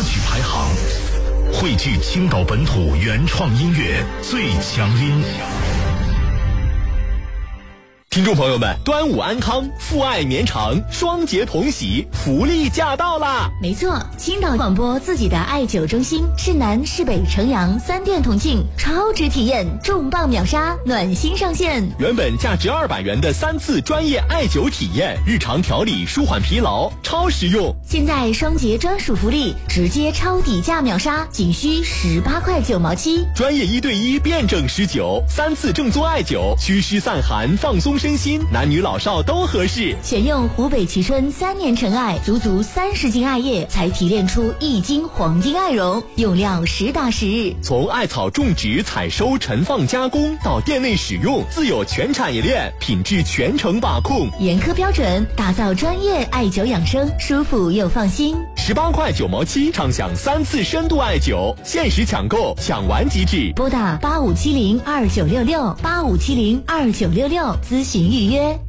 曲排行，汇聚青岛本土原创音乐最强音。 听众朋友们，端午安康，父爱绵长，双节同喜，福利驾到啦！ 没错，青岛广播自己的艾灸中心，市南、市北、城阳3店同庆，超值体验，重磅秒杀，暖心上线。 原本价值200元的3次专业艾灸体验，日常调理舒缓疲劳，超实用。 现在双节专属福利，直接超底价秒杀，仅需18块9毛7。 专业1对1辩证施灸，3次正宗艾灸，祛湿散寒，放松身心，男女老少都合适。 选用湖北蕲春3年陈艾，足30斤艾叶才提炼出1斤黄金艾绒，用料实打实。 从艾草种植、采收、陈放、加工到店内使用，自有全产业链，品质全程把控， 严苛标准，打造专业艾灸养生，舒服又放心。 18块9毛7，畅享3次深度艾灸，限时抢购，抢完即止。 拨打85702966，85702966咨询预约。